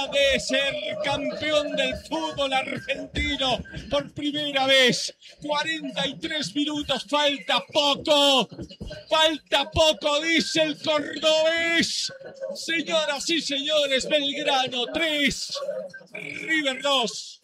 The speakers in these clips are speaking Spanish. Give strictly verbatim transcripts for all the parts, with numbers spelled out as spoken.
de ser campeón del fútbol argentino por primera vez. cuarenta y tres minutos, falta poco, falta poco, dice el cordobés. Señoras y señores, Belgrano tres, River dos.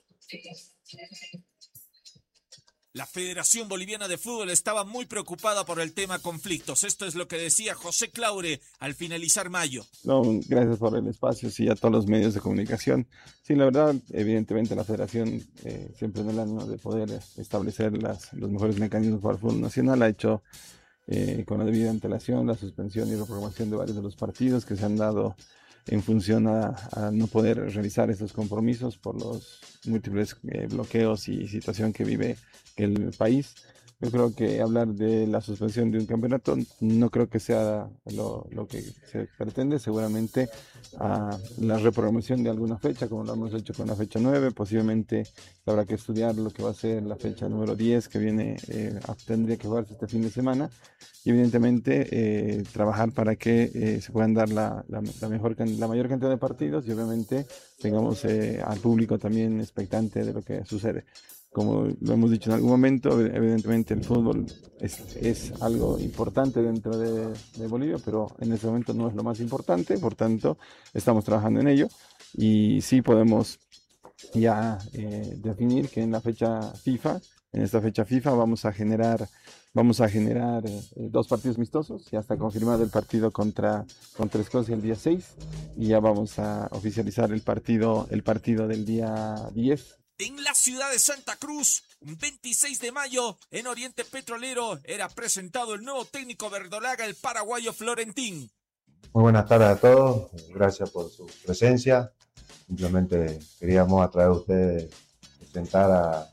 La Federación Boliviana de Fútbol estaba muy preocupada por el tema conflictos. Esto es lo que decía José Claure al finalizar mayo. No, gracias por el espacio, sí, a todos los medios de comunicación. Sí, la verdad, evidentemente la Federación, eh, siempre en el ánimo de poder establecer las, los mejores mecanismos para el fútbol nacional, ha hecho eh, con la debida antelación la suspensión y reprogramación de varios de los partidos que se han dado en función a, a no poder realizar estos compromisos por los múltiples eh, bloqueos y situación que vive el país. Yo creo que hablar de la suspensión de un campeonato no creo que sea lo, lo que se pretende. Seguramente a la reprogramación de alguna fecha, como lo hemos hecho con la fecha nueve, posiblemente habrá que estudiar lo que va a ser la fecha número diez que viene, eh, tendría que jugarse este fin de semana, y evidentemente eh, trabajar para que eh, se puedan dar la, la, la, mejor, la mayor cantidad de partidos y obviamente tengamos eh, al público también expectante de lo que sucede. Como lo hemos dicho en algún momento, evidentemente el fútbol es, es algo importante dentro de, de Bolivia, pero en este momento no es lo más importante, por tanto estamos trabajando en ello y sí podemos ya eh, definir que en la fecha FIFA, en esta fecha FIFA vamos a generar, vamos a generar eh, dos partidos amistosos. Ya está confirmado el partido contra, contra Escocia el día seis y ya vamos a oficializar el partido, el partido del día diez. En la ciudad de Santa Cruz, un veintiséis de mayo, en Oriente Petrolero, era presentado el nuevo técnico verdolaga, el paraguayo Florentín. Muy buenas tardes a todos, gracias por su presencia. Simplemente queríamos a través de ustedes presentar a,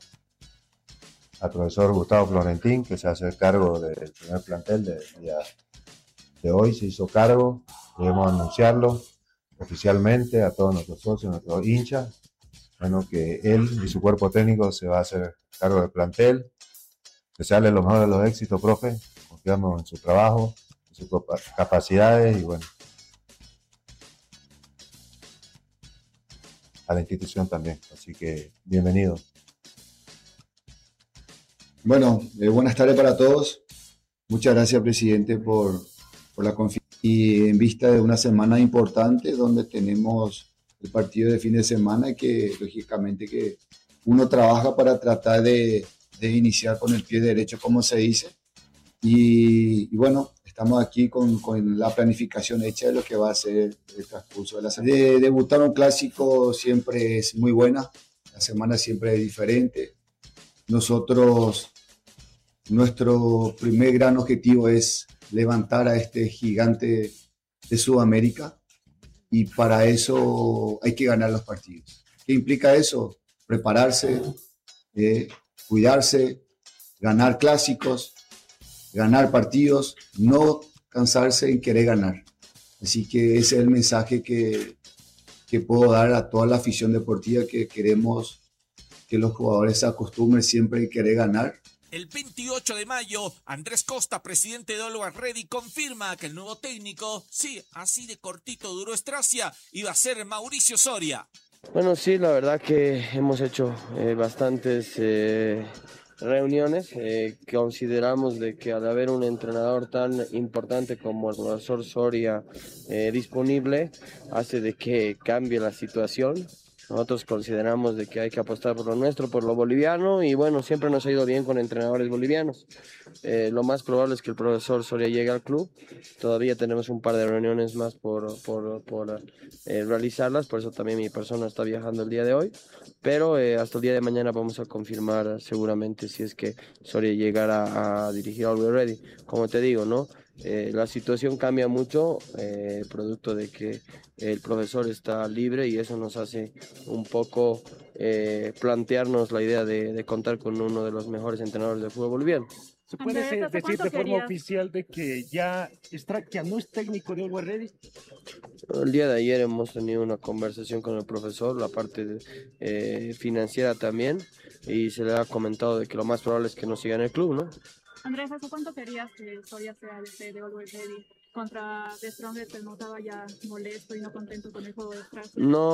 al profesor Gustavo Florentín, que se hace cargo del primer plantel del día de hoy. Se hizo cargo, debemos anunciarlo oficialmente a todos nuestros socios, nuestros hinchas. Bueno, que él y su cuerpo técnico se va a hacer cargo del plantel. Desearle lo mejor de los éxitos, profe. Confiamos en su trabajo, en sus capacidades y bueno, a la institución también. Así que bienvenido. Bueno, eh, buenas tardes para todos. Muchas gracias, presidente, por, por la confianza. Y en vista de una semana importante donde tenemos el partido de fin de semana, que lógicamente que uno trabaja para tratar de, de iniciar con el pie derecho, como se dice, y, y bueno, estamos aquí con, con la planificación hecha de lo que va a ser el transcurso de la semana. De, debutar un clásico siempre es muy buena, la semana siempre es diferente. Nosotros, nuestro primer gran objetivo es levantar a este gigante de Sudamérica, y para eso hay que ganar los partidos. ¿Qué implica eso? Prepararse, eh, cuidarse, ganar clásicos, ganar partidos, no cansarse en querer ganar. Así que ese es el mensaje que, que puedo dar a toda la afición deportiva, que queremos que los jugadores se acostumbren siempre a querer ganar. El veintiocho de mayo, Andrés Costa, presidente de Always Ready, confirma que el nuevo técnico, sí, así de cortito duró Estracia, iba a ser Mauricio Soria. Bueno, sí, la verdad que hemos hecho eh, bastantes eh, reuniones. Eh, consideramos de que al haber un entrenador tan importante como el profesor Soria eh, disponible, hace de que cambie la situación. Nosotros consideramos de que hay que apostar por lo nuestro, por lo boliviano, y bueno, siempre nos ha ido bien con entrenadores bolivianos. Eh, lo más probable es que el profesor Soria llegue al club. Todavía tenemos un par de reuniones más por, por, por eh, realizarlas, por eso también mi persona está viajando el día de hoy. Pero eh, hasta el día de mañana vamos a confirmar seguramente si es que Soria llegara a dirigir Always Ready. Como te digo, ¿no? Eh, la situación cambia mucho, eh, producto de que el profesor está libre, y eso nos hace un poco eh, plantearnos la idea de, de contar con uno de los mejores entrenadores de fútbol boliviano. ¿Se puede Andrés, ser, ¿hasta decir cuánto de forma querías? oficial de que ya, Estra- ya no es técnico de Always Ready? El día de ayer hemos tenido una conversación con el profesor, la parte de, eh, financiera también, y se le ha comentado de que lo más probable es que no siga en el club, ¿no? Andrés, ¿hace cuánto querías que Soria sea de, de Always Ready? Contra The Strongest te notaba ya molesto y no contento con el juego de Stracia. No.